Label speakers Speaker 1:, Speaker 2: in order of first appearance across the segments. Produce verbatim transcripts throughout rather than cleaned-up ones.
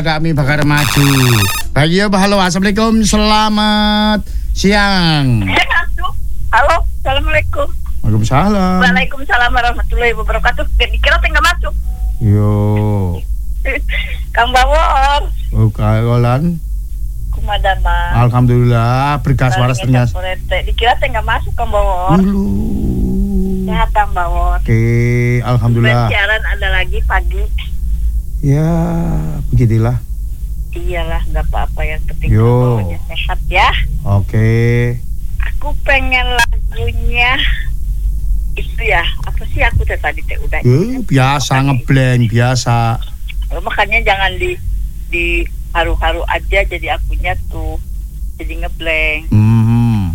Speaker 1: kami bakal maju. Bayo, halo, assalamualaikum, selamat siang.
Speaker 2: Halo, assalamualaikum.
Speaker 1: Waalaikumsalam.
Speaker 2: Waalaikumsalam warahmatullahi wabarakatuh. Dikira teh nggak masuk.
Speaker 1: Yo.
Speaker 2: Kang Bawor.
Speaker 1: Oh, kagolan.
Speaker 2: Kumadama.
Speaker 1: Alhamdulillah, berkas waras ternyata.
Speaker 2: Dikira teh nggak masuk Kang Bawor.
Speaker 1: Dulu.
Speaker 2: Sehat Kang Bawor.
Speaker 1: Oke, alhamdulillah.
Speaker 2: Siaran ada lagi pagi.
Speaker 1: Ya, begitulah.
Speaker 2: Iyalah, nggak apa-apa, yang penting
Speaker 1: Yo.
Speaker 2: Bawornya sehat ya.
Speaker 1: Oke.
Speaker 2: Aku pengen lagunya itu ya, apa sih aku teh tadi teh udah.
Speaker 1: Uh, biasa ngeblank, biasa.
Speaker 2: Makanya jangan di di haru-haru aja, jadi akunya tuh jadi ngeblank.
Speaker 1: Hmm.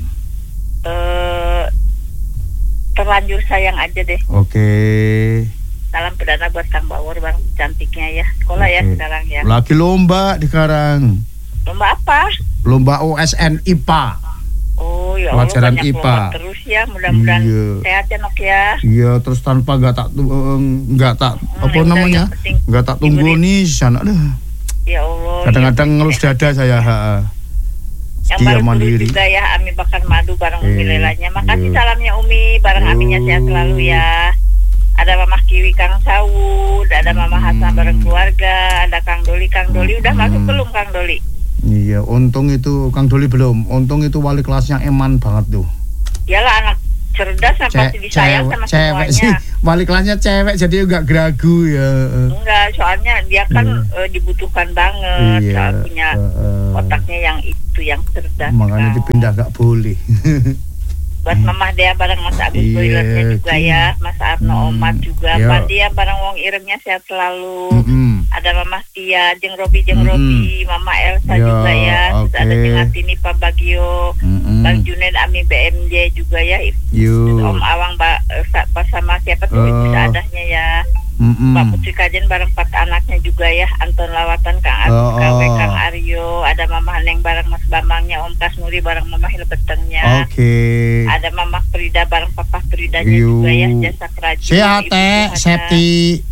Speaker 2: Eh, terlanjur sayang aja deh.
Speaker 1: Oke.
Speaker 2: Salam perdana buat Kang Bawor, bang cantiknya ya. Sekolah ya
Speaker 1: Oke.
Speaker 2: sekarang ya.
Speaker 1: Lagi lomba di Karang.
Speaker 2: Lomba apa?
Speaker 1: Lomba U S N I P A.
Speaker 2: Oh ya Allah,
Speaker 1: Pelajaran
Speaker 2: banyak
Speaker 1: I P A.
Speaker 2: lomba terus ya, mudah-mudahan
Speaker 1: Iya.
Speaker 2: sehat ya Nok ya.
Speaker 1: Iya, terus tanpa nggak tak nggak tak
Speaker 2: Hmm,
Speaker 1: apa
Speaker 2: ya udah,
Speaker 1: namanya,
Speaker 2: yang penting
Speaker 1: nggak tak tunggu
Speaker 2: diberi-
Speaker 1: nih sana. Aduh,
Speaker 2: Ya Allah.
Speaker 1: kadang-kadang
Speaker 2: ya,
Speaker 1: ngelus dada saya. Ha.
Speaker 2: Yang
Speaker 1: Dia
Speaker 2: baru
Speaker 1: mandiri.
Speaker 2: dulu juga ya, Ami bakar madu bareng Umi
Speaker 1: Eh,
Speaker 2: Lelanya. Makasih
Speaker 1: iya.
Speaker 2: salamnya Umi, bareng
Speaker 1: Yo.
Speaker 2: Aminya sehat selalu ya. Ada Mamah Kiwi Kang Sawud, ada Mama Hasan
Speaker 1: Hmm.
Speaker 2: bareng keluarga, ada Kang Doli. Kang Doli udah
Speaker 1: Hmm.
Speaker 2: masuk belum Kang Doli?
Speaker 1: Iya, untung itu Kang Doli belum. Untung itu wali kelasnya eman banget tuh.
Speaker 2: Iyalah, anak cerdas yang
Speaker 1: Ce-
Speaker 2: pasti disayang
Speaker 1: cewek,
Speaker 2: sama
Speaker 1: cewek sih.
Speaker 2: semuanya.
Speaker 1: Wali kelasnya cewek, jadi nggak geragu ya.
Speaker 2: Enggak, soalnya dia kan
Speaker 1: Hmm.
Speaker 2: eh, dibutuhkan banget.
Speaker 1: Iya.
Speaker 2: Soal punya
Speaker 1: eh,
Speaker 2: otaknya yang itu, yang cerdas.
Speaker 1: makanya
Speaker 2: Kang.
Speaker 1: dipindah nggak boleh.
Speaker 2: Buat Mamah Dea bareng Mas Agus
Speaker 1: Iya,
Speaker 2: Boylernya juga
Speaker 1: gitu.
Speaker 2: ya, Mas Arno
Speaker 1: Hmm,
Speaker 2: Omat juga,
Speaker 1: iya.
Speaker 2: Pak Dia bareng Wong Iremnya sehat selalu.
Speaker 1: Mm-mm.
Speaker 2: Ada Mama Tia, Jeng Robi, Jeng
Speaker 1: Mm-mm.
Speaker 2: Robi, Mama Elsa
Speaker 1: Ya,
Speaker 2: juga ya. Terus
Speaker 1: oke.
Speaker 2: ada Jeng Atini, Pak Bagio,
Speaker 1: Mm-mm.
Speaker 2: Bang Junaid, Ami B M J juga ya. Terus
Speaker 1: Yuk.
Speaker 2: Om Awang, Mbak eh, Sa- Pak sama siapa tuh
Speaker 1: Eh.
Speaker 2: Ibu Saadahnya ya.
Speaker 1: Mm-mm.
Speaker 2: Mbak Putri Kajen bareng empat anaknya juga ya. Anton Lawatan, Kang Agus,
Speaker 1: Oh,
Speaker 2: K W,
Speaker 1: oh.
Speaker 2: Kang Aryo. Ada Mama Haneng bareng Mas Bambangnya, Om Kasnuri bareng Mama Hilbetengnya.
Speaker 1: Oke.
Speaker 2: Ada Mama Frida bareng Papa Fridanya
Speaker 1: Yuk.
Speaker 2: juga ya. Jasa Kerajaan.
Speaker 1: Sehat
Speaker 2: Ibu
Speaker 1: teh,
Speaker 2: Suhada.
Speaker 1: Septi.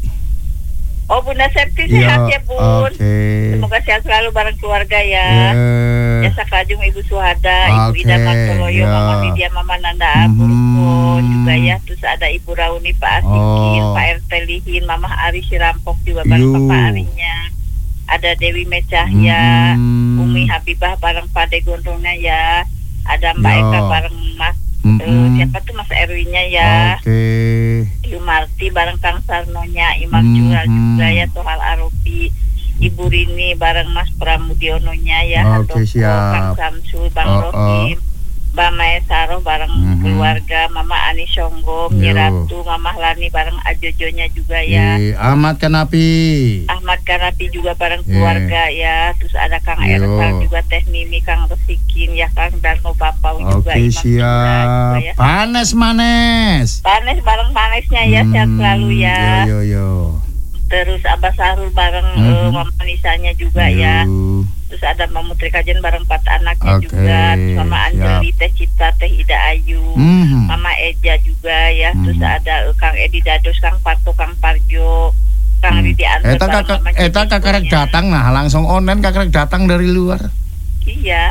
Speaker 2: Oh, Bunda Septi sehat ya Bun.
Speaker 1: Oke.
Speaker 2: Semoga sehat selalu bareng keluarga ya.
Speaker 1: Ya.
Speaker 2: Jasa Kajung Ibu Suhada, Ibu
Speaker 1: Oke,
Speaker 2: Ida Martoloyo,
Speaker 1: ya.
Speaker 2: Mama Lydia, Mama Nanda Aburko
Speaker 1: Mhm.
Speaker 2: juga ya. Terus ada Ibu Rauni, Pak Asikin,
Speaker 1: Oh.
Speaker 2: Pak R T Lihin, Mama Ari Sirampok juga bareng
Speaker 1: Yu.
Speaker 2: Papa Arinya. Ada Dewi Mecahya,
Speaker 1: Mhm.
Speaker 2: Umi Habibah bareng Pak De Gondrongnya ya. Ada Mbak
Speaker 1: Ya.
Speaker 2: Eka bareng Mas
Speaker 1: Mhm.
Speaker 2: eh, siapa tuh Mas Erwinnya ya.
Speaker 1: Oke.
Speaker 2: Ibu Marti bareng Kang Sarnonya, Imam
Speaker 1: Mhm.
Speaker 2: Jural juga ya, Tohal Aropi, Ibu Rini bareng Mas Pramudiononya ya,
Speaker 1: Oke,
Speaker 2: Handoko,
Speaker 1: siap.
Speaker 2: Kang Samsul, Bang
Speaker 1: Oh, oh.
Speaker 2: Rohim, Mbak Maesaro bareng
Speaker 1: Mhm.
Speaker 2: keluarga, Mama Ani Songgo,
Speaker 1: Yo.
Speaker 2: Nyiratu, Mama Lani bareng Ajojonya juga ya.
Speaker 1: Eh, Ahmad Kanapi.
Speaker 2: Ahmad Karapi juga bareng
Speaker 1: Iya.
Speaker 2: keluarga ya. Terus ada Kang
Speaker 1: Yo.
Speaker 2: Ersal juga, Teh Mimi, Kang Resikin ya, Kang Darno Bapau juga,
Speaker 1: Oke,
Speaker 2: Imam Jural juga
Speaker 1: siap.
Speaker 2: ya.
Speaker 1: Panes manes.
Speaker 2: Panes bareng panesnya ya, sehat
Speaker 1: Hmm,
Speaker 2: selalu ya.
Speaker 1: Yo yo yo.
Speaker 2: Terus Abah Sahrul bareng
Speaker 1: Mhm.
Speaker 2: eh, Mama Nisanya juga ya.
Speaker 1: Yo.
Speaker 2: Terus ada Mama Putri Kajen bareng empat anaknya
Speaker 1: Oke,
Speaker 2: juga. Terus Mama Anjeli, Teh Cita, Teh Ida Ayu,
Speaker 1: Mhm.
Speaker 2: Mama Eja juga ya. Terus
Speaker 1: Mhm.
Speaker 2: ada eh, Kang Edi Dados, Kang Parto, Kang Parjo, Kang
Speaker 1: Hmm.
Speaker 2: Ridi Anton
Speaker 1: Eta
Speaker 2: bareng
Speaker 1: kakak,
Speaker 2: Mama
Speaker 1: eta
Speaker 2: Jessica
Speaker 1: kakak
Speaker 2: nya.
Speaker 1: datang nah langsung online kakak datang dari luar.
Speaker 2: Iya.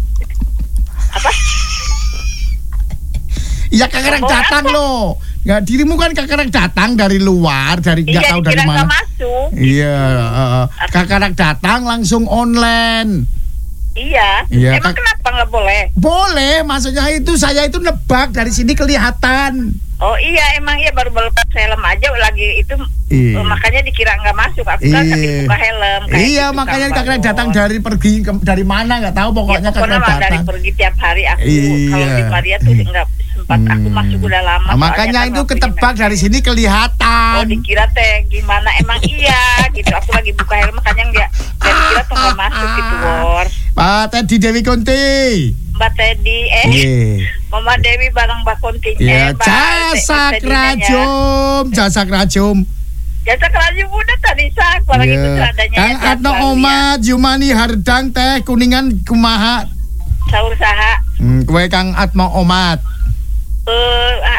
Speaker 2: Apa?
Speaker 1: Iya kakak
Speaker 2: Ngomong
Speaker 1: datang
Speaker 2: apa?
Speaker 1: loh. Ya dirimu kan kakak datang dari luar, dari nggak
Speaker 2: Iya,
Speaker 1: tahu dari
Speaker 2: dikira
Speaker 1: mana.
Speaker 2: nggak masuk.
Speaker 1: Iya, uh, kakak datang langsung online.
Speaker 2: Iya.
Speaker 1: Iya,
Speaker 2: Emang
Speaker 1: Kak-
Speaker 2: kenapa nggak boleh?
Speaker 1: Boleh, maksudnya itu saya itu nebak dari sini kelihatan.
Speaker 2: Oh iya, emang iya baru melepas helm aja lagi itu.
Speaker 1: Iya.
Speaker 2: eh, makanya dikira nggak masuk. Aku kan
Speaker 1: Iya.
Speaker 2: sambil buka helm. kayak
Speaker 1: Iya,
Speaker 2: gitu,
Speaker 1: makanya
Speaker 2: Kang
Speaker 1: kakak
Speaker 2: Bawor.
Speaker 1: datang dari pergi ke, dari mana nggak tahu pokoknya
Speaker 2: Ya, pokoknya
Speaker 1: kakak
Speaker 2: mah dari
Speaker 1: datang.
Speaker 2: pergi tiap hari aku.
Speaker 1: Iya.
Speaker 2: Kalau di Maria tuh nggak sempat. Aku
Speaker 1: Hmm.
Speaker 2: masuk udah lama.
Speaker 1: Nah,
Speaker 2: soalnya
Speaker 1: makanya
Speaker 2: kan
Speaker 1: itu
Speaker 2: waktunya
Speaker 1: ketebak
Speaker 2: mepet.
Speaker 1: dari sini kelihatan.
Speaker 2: Oh dikira teh gimana? Emang iya gitu. Aku lagi buka helm makanya nggak nggak dikira tuh nggak masuk gitu, Bor.
Speaker 1: Pak Teddy Dewi Konti.
Speaker 2: Mbak Teddy, eh
Speaker 1: Iya.
Speaker 2: Mama Dewi bareng Mbak Konting.
Speaker 1: Ya,
Speaker 2: eh, Mbak
Speaker 1: jasa
Speaker 2: Teddy- Teddy-nya ya.
Speaker 1: kerajum, jasa kerajum.
Speaker 2: Jasa kerajum udah tadi sak. Apalagi itu
Speaker 1: Iya.
Speaker 2: adanya.
Speaker 1: Kang Atno Omat, Yumani Hardang teh kuningan kumaha.
Speaker 2: Sahur saha.
Speaker 1: Hmm, kue Kang Atmo Omat.
Speaker 2: Eh, ah,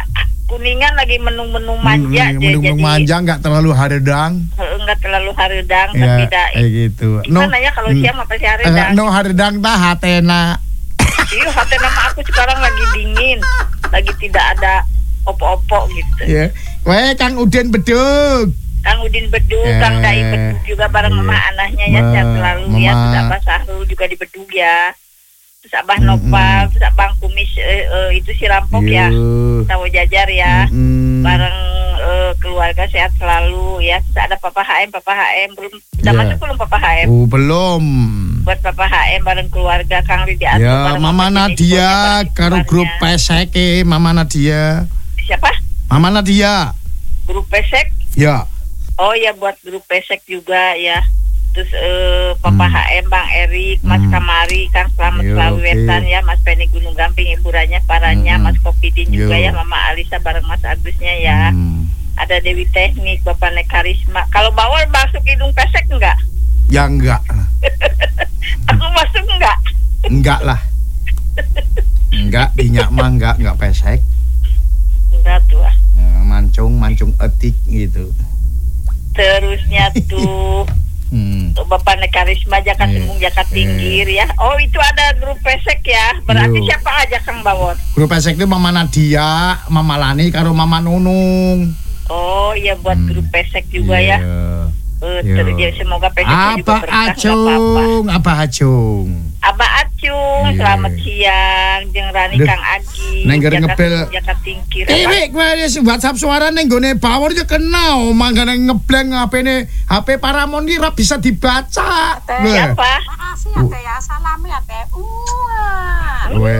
Speaker 2: Kuningan lagi menung-menung manja
Speaker 1: Men-
Speaker 2: dia,
Speaker 1: Mendung
Speaker 2: jadi
Speaker 1: manja nggak terlalu haredang.
Speaker 2: eh, nggak terlalu haredang
Speaker 1: Ya,
Speaker 2: tapi dah
Speaker 1: kayak gitu.
Speaker 2: gimana ya kalau siang apa sih haredang?
Speaker 1: Eh, no haredang dah hatena.
Speaker 2: Iya, hati nama aku sekarang lagi dingin, lagi tidak ada opo-opo gitu.
Speaker 1: Ya. Weh Kang Udin Bedug.
Speaker 2: Kang Udin Bedug,
Speaker 1: Eh,
Speaker 2: Kang Dai Bedug juga bareng
Speaker 1: iya.
Speaker 2: mama anaknya ya,
Speaker 1: Ma-
Speaker 2: sehat selalu ya.
Speaker 1: Mama.
Speaker 2: Terus Abah Sahrul juga di Bedug ya. Terus Abah
Speaker 1: Mm-mm.
Speaker 2: Nopal, terus Abang Kumis eh, eh, itu si Rampok ya,
Speaker 1: Yuh.
Speaker 2: Tawo Jajar ya.
Speaker 1: Mm-mm.
Speaker 2: Bareng eh, keluarga sehat selalu ya. Terus ada Papa H M, Papa H M belum udah
Speaker 1: Ya.
Speaker 2: masuk belum Papa H M?
Speaker 1: Oh, belum.
Speaker 2: Buat Papa H M bareng keluarga Kang Ridi Atu
Speaker 1: Ya,
Speaker 2: bareng
Speaker 1: Mama
Speaker 2: Mama Jenis,
Speaker 1: Nadia
Speaker 2: bareng
Speaker 1: karo grup
Speaker 2: keluarga.
Speaker 1: peseke Mama Nadia.
Speaker 2: Siapa?
Speaker 1: Mama Nadia.
Speaker 2: Grup Pesek.
Speaker 1: Ya.
Speaker 2: Oh ya, buat grup Pesek juga ya. Terus eh, Papa
Speaker 1: Hmm.
Speaker 2: H M, Bang Erik, Mas
Speaker 1: Hmm.
Speaker 2: Kamari, Kang Slamet
Speaker 1: Yo,
Speaker 2: Selawi
Speaker 1: oke.
Speaker 2: Wetan ya, Mas Penny Gunung Gamping, Ibu Ranya, Paranya,
Speaker 1: Hmm.
Speaker 2: Mas Kopidin juga
Speaker 1: Yo.
Speaker 2: ya, Mama Alisa bareng Mas Agusnya ya.
Speaker 1: Hmm.
Speaker 2: Ada Dewi Teknik, Bapak Nek Karisma. Kalau Bawor masuk hidung Pesek enggak?
Speaker 1: Ya enggak.
Speaker 2: Aku masuk enggak?
Speaker 1: Enggak lah. Enggak, dinyak mah enggak, enggak pesek.
Speaker 2: Enggak tuh. ah.
Speaker 1: Ya, mancung, mancung etik gitu.
Speaker 2: Terusnya tuh
Speaker 1: Hmm.
Speaker 2: Bapak Nek Karisma, Jakat
Speaker 1: Iya.
Speaker 2: Sembung, Jakat Tinggir ya. Oh, itu ada grup Pesek ya. Berarti
Speaker 1: Yo.
Speaker 2: siapa aja Kang Bawor?
Speaker 1: Grup pesek itu Mama Nadia, Mama Lani karo Mama Nunung.
Speaker 2: Oh iya, buat
Speaker 1: Hmm.
Speaker 2: grup Pesek juga ya.
Speaker 1: Iya.
Speaker 2: Eh,
Speaker 1: Yo.
Speaker 2: terus ya, semoga Pesek juga
Speaker 1: Apa
Speaker 2: berkah, nggak apa-apa.
Speaker 1: Acung, apa Acung.
Speaker 2: Abah Acung,
Speaker 1: Iya.
Speaker 2: selamat siang. Jeung Rani
Speaker 1: Duh,
Speaker 2: Kang Agi.
Speaker 1: neng gereng
Speaker 2: Jakat
Speaker 1: ngebel.
Speaker 2: Sembung, Jakat Tingkir.
Speaker 1: Eh,
Speaker 2: Apa?
Speaker 1: wek, gue wis WhatsApp suara ning gone Bawor ya kena, mangkane ngeblank H P-ne, H P Paramon ki ora bisa dibaca.
Speaker 3: Teh,
Speaker 1: Lho.
Speaker 2: Siapa?
Speaker 3: Makasih ya teh ya, salam ya teh. Wah.
Speaker 1: Weh.